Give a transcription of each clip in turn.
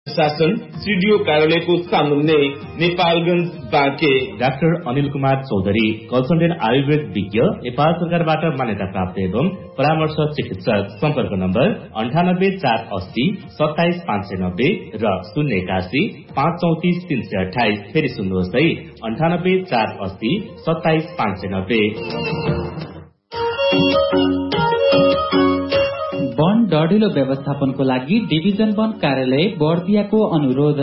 शासन सीडीओ कार्यालयको सामुन्ने नेपालगञ्ज बाँके। डाक्टर अनिल कुमार चौधरी कन्सल्टेन्ट आयुर्वेद विज्ञ, नेपाल सरकारबाट मान्यता प्राप्त एवं परामर्श चिकित्सक। सम्पर्क नम्बर 9848 27590 र 081 534 328। फेरि सुन्नुहोस् है, 9848 27590। वन डढिलो व्यवस्थापनको लागि डिभिजन वन कार्यालय बर्दियाको अनुरोध।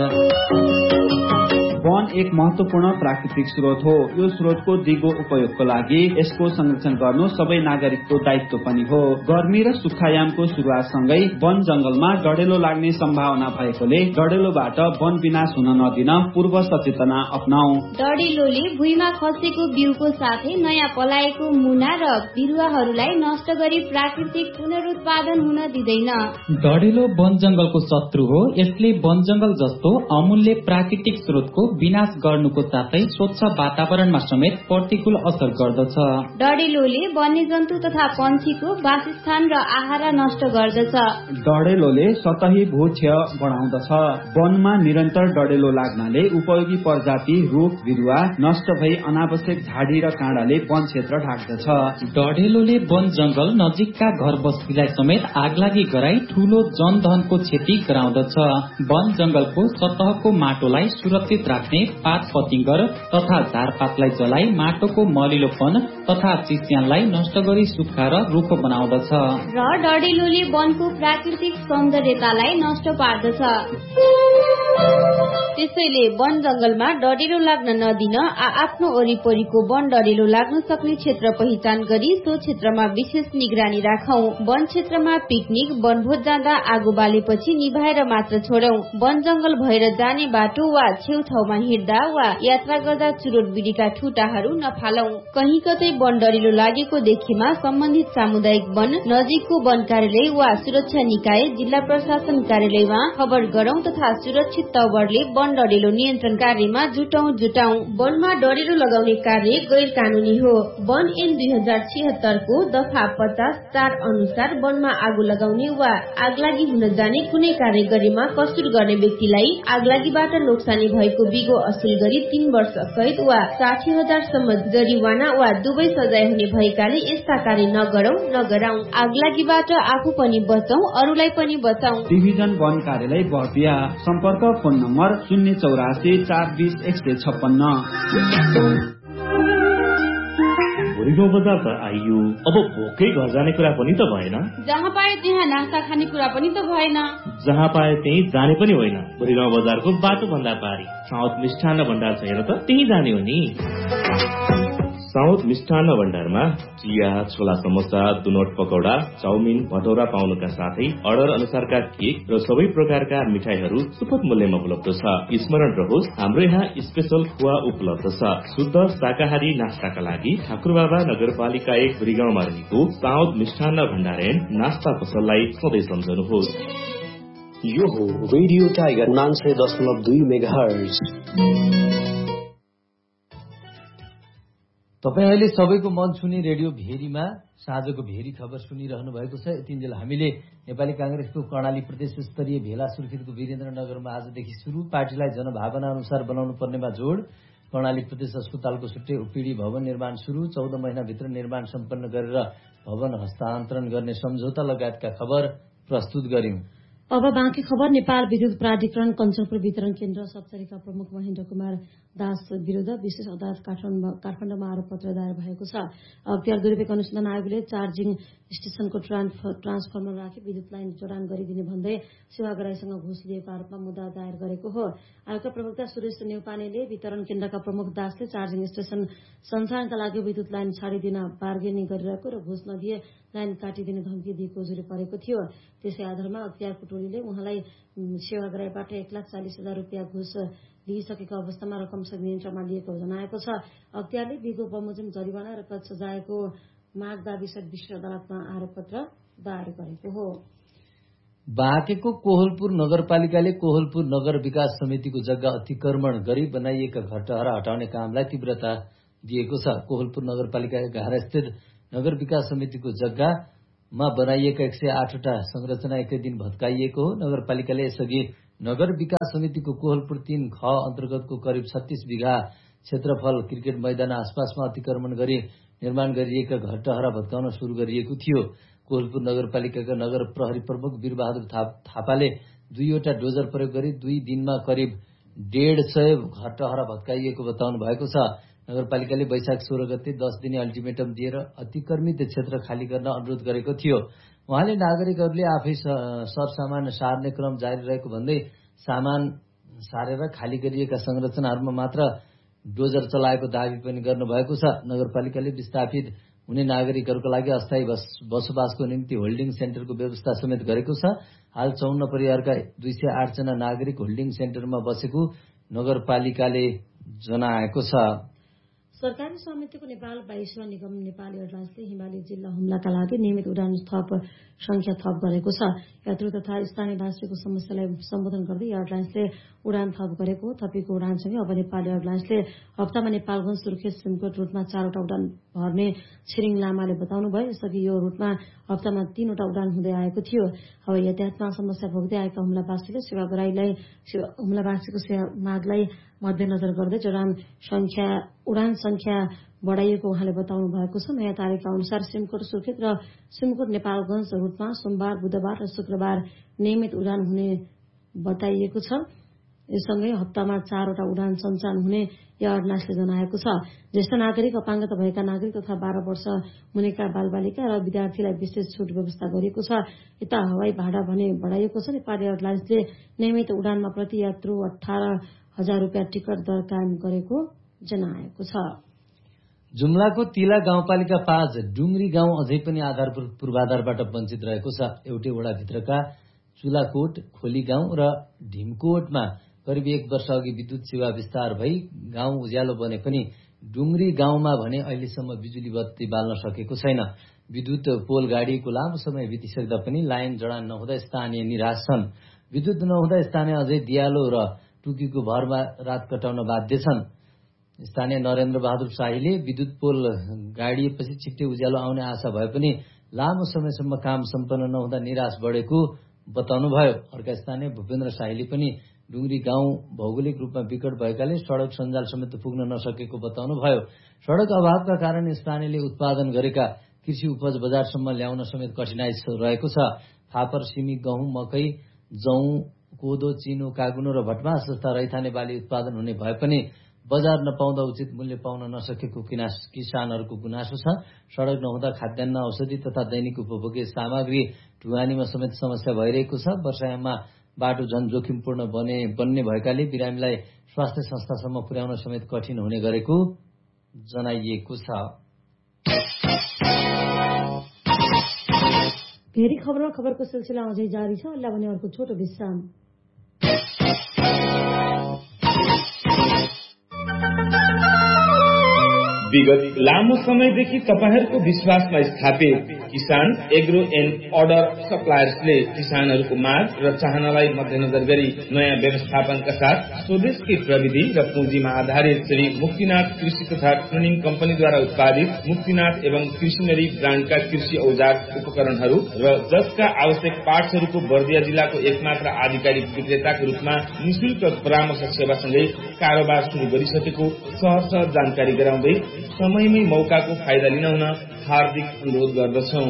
वन एक महत्वपूर्ण प्राकृतिक स्रोत हो। यो स्रोतको दिगो उपयोगको लागि यसको संरक्षण गर्नु सबै नागरिकको दायित्व पनि हो। गर्मी र सुक्खायामको सुरुवातसँगै वन जंगलमा डढेलो लाग्ने सम्भावना भएकोले डढेलोबाट वन विनाश हुन नदिन पूर्व सचेतना अपनाऊ। डढेलोले भुइँमा खसेको बिउको साथै नयाँ पलाएको मुना र बिरुवाहरूलाई नष्ट गरी प्राकृतिक पुनरुत्पादन हुन दिँदैन। डढेलो वन जंगलको शत्रु हो। यसले वन जंगल जस्तो अमूल्य प्राकृतिक स्रोतको विनाश गर्नुको साथै स्वच्छ वातावरणमा समेत प्रतिकूल असर गर्दछ। डढेलोले वन्यजन्तु तथा पन्छीको वासस्थान र आहारा नष्ट गर्दछ। डढेलोले सतही भूक्षय बढाउँदछ। वनमा निरन्तर डढेलो लाग्नाले उपयोगी प्रजाति रुख बिरुवा नष्ट भई अनावश्यक झाडी र काँडाले वन क्षेत्र ढाक्दछ। डढेलोले वन जंगल नजिकका घर बस्तीलाई समेत आगलागी गराई ठूलो जनधनको क्षति गराउँदछ। वन जंगलको सतहको माटोलाई सुरक्षित राख्ने पात पतिंगर तथा झारपातलाई जलाई माटोको मलिलोपन तथा चिस्यानलाई नष्ट गरी सुक्खा र रुखो बनाउँदछ। र डढेलोले वनको प्राकृतिक सौन्दर्यतालाई नष्ट पार्दछ। त्यसैले वन जंगलमा डढेलो लाग्न नदिन आफ्नो वरिपरिको वन डढेलो लाग्न सक्ने क्षेत्र पहिचान गरी सो क्षेत्रमा विशेष निगरानी राखौं। वन क्षेत्रमा पिकनिक वनभोज जाँदा आगो बालेपछि निभाएर मात्र छोडौं। वन जंगल भएर जाने बाटो वा छेउछाउमा हिँड्दा वा यात्रा गर्दा चुरोट बिडीका ठुटाहरू नफालौं। कहीं कतै वन डढेलो लागेको देखेमा सम्बन्धित सामुदायिक वन, नजिकको वन कार्यालय वा सुरक्षा निकाय, जिल्ला प्रशासन कार्यालयमा खबर गरौं तथा सुरक्षित तवरले वन डढेलो नियन्त्रण कार्यमा जुटाउँ। वनमा डढेलो लगाउने कार्य गैर कानूनी हो। वन ऐन 2076 को दफा 50(4) अनुसार वनमा आगो लगाउने वा आगलागी हुन जाने कुनै कार्य गरेमा कसुर गर्ने व्यक्तिलाई आगलागीबाट नोक्सानी भएको बिगो असुल गरी 3 वर्ष कैद वा 60,000 सम्म जरिवाना वा दुवै सजाय हुने भएकाले यस्ता कार्य नगराउँ। आगलागीबाट आफू पनि बचौं, अरूलाई पनि बचाउँ। डिभिजन वन कार्यालय बर्दिया। सम्पर्क फोन नम्बर 084 420 156। भुइँको बजार त आइयो, अब भोकै घर जाने कुरा पनि त भएन। जहाँ पाए त्यहाँ नास्ता खाने कुरा पनि त भएन। जहाँ पाए त्यही जाने पनि होइन। भुइँगाउँ बजारको बाटो भन्दा पारी साउथ मिष्ठान्न भण्डार छ हेर त, त्यही जाने हो नि। साउथ मिष्ठान्न भण्डारमा चिया, छोला समोसा, दुनोट पकौडा, चाउमिन, भटौरा पाउनुका साथै अर्डर अनुसारका केक र सबै प्रकारका मिठाईहरू सुपथ मूल्यमा उपलब्ध छ। स्मरण रहोस्, हाम्रो यहाँ स्पेशल खुवा उपलब्ध छ। शुद्ध शाकाहारी नास्ताका लागि ठाकुरबाबा नगरपालिका 1 भुइँगाउँमा रहेको साउथ मिष्ठान्न भण्डार एन्ड नास्ता पसललाई सधैँ सम्झनुहोस्। यो हो रेडियो टाइगर 99.2 मेगाहर्ज। तपाईँ अहिले सबैको मन छुने रेडियो भेरीमा साँझको भेरी खबर सुनिरहनु भएको छ। यतिन्जेल हामीले नेपाली कांग्रेसको कर्णाली प्रदेश स्तरीय भेला सुर्खेतको वीरेन्द्रनगरमा आजदेखि सुरु। पार्टीलाई जनभावना अनुसार बनाउनु पर्नेमा जोड। कर्णाली प्रदेश अस्पतालको छुट्टै ओपीडी भवन निर्माण सुरु। 14 महिनाभित्र निर्माण सम्पन्न गरेर भवन हस्तान्तरण गर्ने सम्झौता लगायतका खबर प्रस्तुत गर्यौं। अब बाँकी खबर। नेपाल विद्युत प्राधिकरण कञ्चनपुर वितरण केन्द्र सप्तरीका प्रमुख महेन्द्र कुमार दास विरूद्ध विशेष अदालत काठमाडौँमा आरोपपत्र दायर भएको छ। अख्तियार दुरूपयोग अनुसन्धान आयोगले चार्जिङ स्टेशनको ट्रान्सफर्मर राखी विद्युत लाइन जडान गरिदिने भन्दै सेवाग्राहीसँग घुस लिएको आरोपमा मुद्दा दायर गरेको हो। आयोगका प्रवक्ता सुरेश नेउपानेले वितरण केन्द्रका प्रमुख दासले चार्जिङ स्टेशन सञ्चालनका लागि विद्युत लाइन छाडिदिन बार्गेनिङ गरिरहेको र घुस नदिए लाइन काटिदिने धम्की दिएको जुरी परेको थियो। त्यसै आधारमा अख्तियारको टोलीले उहाँलाई सेवाग्राहीबाट 1,40,000 रुपियाँ घुस लिइसकेको अवस्थामा रकम नियन्त्रणमा लिएको जनाएको छ। अख्तियारले बिगो बमोजिम जरिवाना र कैद सजायको माग दाबीसहित विशेष अदालतमा आरोपपत्र दायर गरेको हो। बाँकेको कोहलपुर नगरपालिकाले कोहलपुर नगर विकास समितिको जग्गा अतिक्रमण गरी बनाइएका घरटहरा हटाउने कामलाई तीव्रता दिएको छ। कोहलपुर नगरपालिका 11 स्थित नगर विकास समितिको जग्गामा बनाइएका 108 वटा संरचना एकै दिन भत्काइएको हो। नगरपालिकाले यसअघि नगर विकास समितिको कोहलपुर 3 ख अन्तर्गतको करिब 36 बिघा क्षेत्रफल क्रिकेट मैदान आसपासमा अतिक्रमण गरी निर्माण गरिएका घर टहरा भत्काउन सुरु गरिएको थियो। कोहलपुर नगरपालिकाका नगर प्रहरी प्रमुख वीरबहादुर थापाले 2वटा डोजर प्रयोग गरी 2 दिनमा करिब 150 घर टहरा भत्काइएको बताउनु भएको छ। नगरपालिकाले वैशाख 16 गते 10 दिने अल्टिमेटम दिएर अतिक्रमित क्षेत्र खाली गर्न अनुरोध गरेको थियो। उहाँले नागरिकहरूले आफै सरसामान सार्ने क्रम जारी रहेको भन्दै सामान सारेर खाली गरिएका संरचनाहरूमा मात्र डोजर चलाएको दावी पनि गर्नुभएको छ। नगरपालिकाले विस्थापित हुने नागरिकहरूको लागि अस्थायी बसोबासको निम्ति होल्डिङ सेन्टरको व्यवस्था समेत गरेको छ। हाल 54 परिवारका 208 जना नागरिक होल्डिङ सेन्टरमा बसेको नगरपालिकाले जनाएको छ। सरकारी स्वामित्वको नेपाल वायु सेवा निगम नेपाल एयरलाइन्सले हिमाली जिल्ला हुम्लाका लागि नियमित उडान संख्या थप गरेको छ। यात्रु तथा स्थानीयवासीको समस्यालाई सम्बोधन गर्दै एयरलाइन्सले उडान थप गरेको थपिएको उडानसँगै अब नेपाल एयरलाइन्सले हप्तामा नेपालगञ्ज सुर्खेत सिमकोट रूटमा 4वटा उडान भर्ने छिरिङ लामाले बताउनुभयो। यसअघि यो रूटमा हप्तामा 3वटा उडान हुँदै आएको थियो। अब यातायातमा समस्या भोग्दै आएका हुम्लावासीले हुम्लावासीको सेवा मागलाई मध्यनजर गर्दै उडान संख्या बढाइएको उहाँले बताउनु भएको छ। नयाँ तारिख अनुसार सिमकोट सुर्खेत र सिमकोट नेपालगञ्ज रूटमा सोमबार, बुधबार र शुक्रबार नियमित उडान हुने बताइएको छ। यससँगै हप्तामा 4वटा उडान सञ्चालन हुने एयरलाइन्सले जनाएको छ। ज्येष्ठ नागरिक, अपाङ्गता भएका नागरिक तथा 12 वर्ष मुनिका बालबालिका र विद्यार्थीलाई विशेष छुट व्यवस्था गरिएको छ। यता हवाई भाडा भने बढाइएको छ। नेपाल एयरलाइन्सले नियमित उडानमा प्रति यात्रु 18,000 रुपियाँ टिकट दर कायम गरेको जनाएको छ। जुम्लाको तिला गाउँपालिका 5 डुङ्ग्री गाउँ अझै पनि आधारभूत पूर्वाधारबाट वञ्चित रहेको छ। एउटै वडाभित्रका चुलाकोट, खोली गाउँ र ढिमकोटमा करिब 1 वर्ष अघि विद्युत सेवा विस्तार भई गाउँ उज्यालो बने पनि डुङ्ग्री गाउँमा भने अहिलेसम्म बिजुली बत्ती बाल्न सकेको छैन। विद्युत पोल गाडिएको लामो समय बितिसक्दा पनि लाइन जडान नहुँदा स्थानीय निराश छन्। विद्युत नहुँदा स्थानीय अझै दियालो र टुकीको भरमा रात कटाउन बाध्य छन्। स्थानीय नरेन्द्र बहादुर शाहीले विद्युत पोल गाडिएपछि छिट्टै उज्यालो आउने आशा भए पनि लामो समयसम्म काम सम्पन्न नहुँदा निराश बढेको बताउनुभयो। अर्का स्थानीय भूपेन्द्र शाहीले पनि डुङ्ग्री गाउँ भौगोलिक रूपमा विकट भएकाले सड़क सञ्जाल समेत पुग्न नसकेको बताउनुभयो। सड़क अभावका कारण स्थानीयले उत्पादन गरेका कृषि उपज बजारसम्म ल्याउन समेत कठिनाई रहेको छ। फापर, सिमी, गहुँ, मकै, जौँ, कोदो, चिनो, कागुनो र भटमास जस्ता रैथाने बाली उत्पादन हुने भए पनि बजार नपाउँदा उचित मूल्य पाउन नसकेको किसानहरूको गुनासो छ। सड़क नहुँदा खाद्यान्न, औषधि तथा दैनिक उपभोग्य सामग्री ढुवानीमा समेत समस्या भइरहेको छ। वर्षायाममा बाटो झन जोखिमपूर्ण बन्ने भएकाले बिरामीलाई स्वास्थ्य संस्थासम्म पुर्याउन समेत कठिन हुने गरेको जनाइएको छ। भेरी खबरमा खबरको सिलसिला अझै जारी छ। अहिले भने अर्को छोटो विश्राम। विगत लामो समयदेखि तपाईहरूको विश्वासमा स्थापित किसान एग्रो एन्ड अर्डर सप्लायर्सले किसानहरूको माग र चाहनालाई मध्यनजर गरी नयाँ व्यवस्थापनका साथ स्वदेशी प्रविधि र पुँजीमा आधारित श्री मुक्तिनाथ कृषि तथा ट्रेनिङ कम्पनीद्वारा उत्पादित मुक्तिनाथ एवं कृषिनरी ब्रान्डका कृषि औजार उपकरणहरू र जसका आवश्यक पार्ट्सहरूको बर्दिया जिल्लाको एकमात्र आधिकारिक विक्रेताको रूपमा निशुल्क परामर्श सेवासँगै कारोबार शुरू गरिसकेको सहर्ष जानकारी गराउँदै समयमै मौकाको फाइदा लिन हुन हार्दिक अनुरोध गर्दछौं।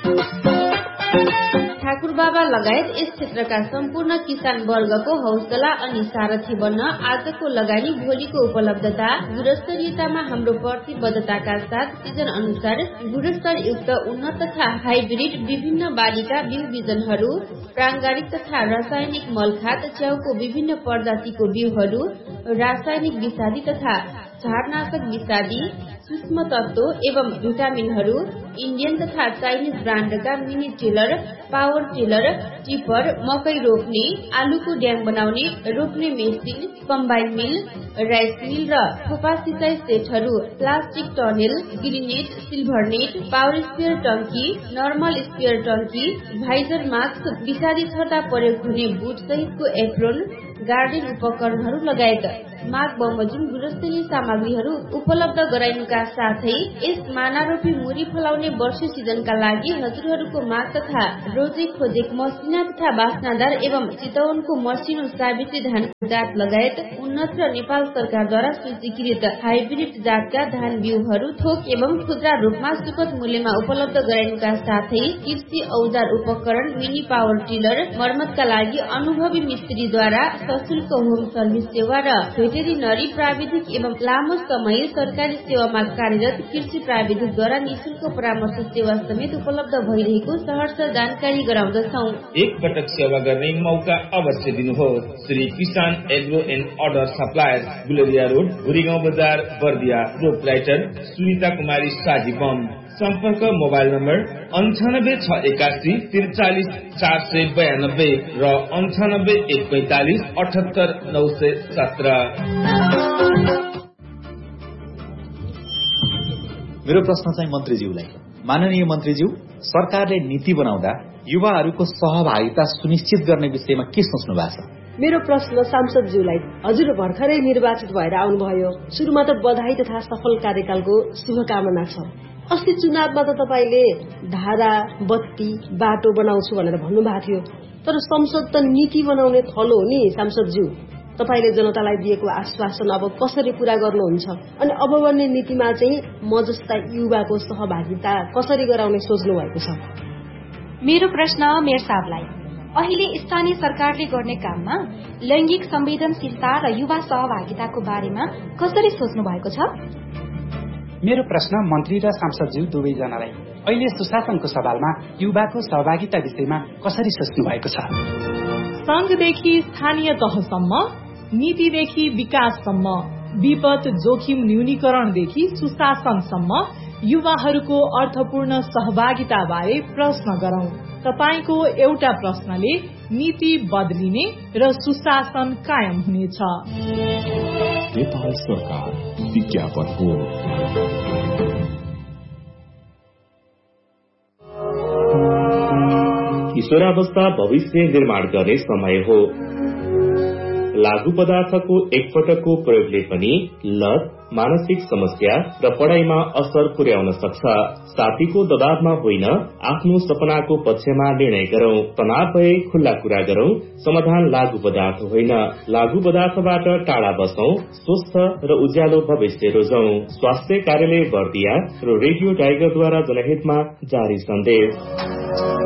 ठाकुर बाबा लगायत यस क्षेत्रका सम्पूर्ण किसान वर्गको हौसला अनि सारथी बन्न आजको लगानी भोलिको उपलब्धता गुणस्तरीयतामा हाम्रो प्रतिबद्धताका साथ सिजन अनुसार गुणस्तरयुक्त उन्नत तथा हाइब्रिड विभिन्न बालीका बिउ बिजनहरू, प्राङ्गारिक तथा रासायनिक मलखाद, च्याउको विभिन्न प्रजातिको बिउहरू, रासायनिक विषादी तथा झारनाशक विषादी, सूक्ष्म तत्व एवं भिटामिनहरू, इन्डियन तथा Chinese ब्रान्डका mini tiller, power tiller, tipper, मकै रोप्ने, आलुको ड्याङ बनाउने, रोप्ने मेसिन, कम्बाइन मिल, राइस मिल र थोपा सिँचाइ सेटहरू, plastic tunnel, ग्रिनेट, silver net, power sprayer टंकी, नर्मल स्पेयर टंकी, भाइजर मास्क, विषादी छर्दा प्रयोग हुने बुट सहितको एप्रोन, गार्डन उपकरणहरू लगायत माघ बमोजिम गुणस्तरीय सामग्रीहरू उपलब्ध गराइनुका साथै यस मानारोपी मुरी फलाउने वर्षे सिजनका लागि हजुरहरूको माग तथा रोजे खोजेक मसिना तथा बास्नादार एवं चितवनको मसिनो सावित्री धानको जात लगायत उन्नत र नेपाल सरकारद्वारा सूचीकृत हाइब्रिड जातका धान बिउहरू थोक एवं खुद्रा रूपमा सुपथ मूल्यमा उपलब्ध गराइनुका साथै कृषि औजार उपकरण, मिनी पावर टिलर, मर्मतका लागि अनुभवी मिस्त्रीद्वारा सशुल्क होम सर्भिस सेवा र भेटेरिनरी प्राविधिक एवं लामो समय सरकारी सेवामा कार्यरत कृषि प्राविधिकद्वारा निःशुल्क परामर्श सेवा समेत उपलब्ध भइरहेको सहर्ष जानकारी गराउँदछौ। एक पटक सेवा गर्ने मौका अवश्य दिनुहोस्। श्री किसान agro and order suppliers, Guleria road, Bhurigaun बजार, बर्दिया, प्रोपराइटर सुनिता कुमारी साजी बम। सम्पर्क मोबाइल नम्बर 98681 43 492 र 98145 78 917। मेरो प्रश्न चाहिँ मन्त्रीज्यूलाई। माननीय मन्त्रीज्यू, सरकारले नीति बनाउँदा युवाहरूको सहभागिता सुनिश्चित गर्ने विषयमा के सोच्नु भएको छ? मेरो प्रश्न सांसदज्यूलाई। हजुर भर्खरै निर्वाचित भएर आउनुभयो। सुरुमा त बधाई तथा सफल कार्यकालको शुभकामना छ। अस्ति चुनावमा त तपाईले धारा, बत्ती, बाटो बनाउँछु भनेर भन्नुभएको थियो, तर संसद त नीति बनाउने थलो हो नि सांसदज्यू। तपाईले जनतालाई दिएको आश्वासन अब कसरी पूरा गर्नुहुन्छ? अनि अब बन्ने नीतिमा चाहिँ म जस्ता युवाको सहभागिता कसरी गराउने सोच्नु भएको छ? मेरो प्रश्न मेयर साहबलाई। अहिले स्थानीय सरकारले गर्ने काममा लैंगिक संवेदनशीलता र युवा सहभागिताको बारेमा कसरी सोच्नु भएको छ? मेरो प्रश्न मन्त्री र सांसदज्यू दुवैजनालाई। अहिले सुशासनको सवालमा युवाको सहभागिता विषयमा कसरी सोच्नु भएको छ? संघदेखि स्थानीय तहसम्म, नीतिदेखि विकाससम्म, विपद जोखिम न्यूनीकरणदेखि सुशासनसम्म युवाहरूको अर्थपूर्ण सहभागिता बारे प्रश्न गरौं। तपाईको एउटा प्रश्नले नीति बदलिने र सुशासन कायम हुनेछ। नेपाल सरकार विज्ञापन हो। किशोरावस्था भविष्य निर्माण गर्ने समय हो। लागू पदार्थको एकपटकको प्रयोगले पनि लत, मानसिक समस्या र पढाइमा असर पुर्याउन सक्छ। साथीको दबावमा होइन, आफ्नो सपनाको पक्षमा निर्णय गरौं। तनाव भए खुल्ला कुरा गरौं। समाधान लागू पदार्थ होइन। लागू पदार्थबाट टाढा बसौं। स्वस्थ र उज्यालो भविष्य रोजौं। स्वास्थ्य कार्यालय बर्दिया र रेडियो टाइगरद्वारा जनहितमा जारी सन्देश।